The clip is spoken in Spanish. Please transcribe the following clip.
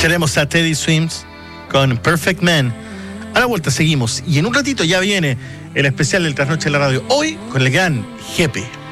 Escucharemos a Teddy Swims con Perfect Man. A la vuelta seguimos y en un ratito ya viene el especial del Trasnoche de la Radio. Hoy con el gran Jepe.